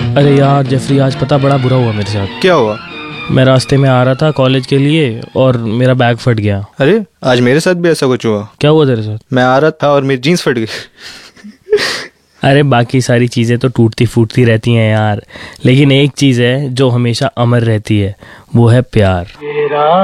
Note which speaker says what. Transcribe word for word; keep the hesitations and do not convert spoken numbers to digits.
Speaker 1: अरे यार जेफरी, आज पता बड़ा बुरा हुआ मेरे साथ।
Speaker 2: क्या हुआ?
Speaker 1: मैं रास्ते में आ रहा था कॉलेज के लिए और मेरा बैग फट गया।
Speaker 2: अरे आज मेरे साथ भी ऐसा कुछ हुआ।
Speaker 1: क्या हुआ तेरे साथ?
Speaker 2: मैं आ रहा था और मेरी जीन्स फट गई।
Speaker 1: अरे बाकी सारी चीज़ें तो टूटती फूटती रहती हैं यार, लेकिन एक चीज़ है जो हमेशा अमर रहती है, वो है प्यार।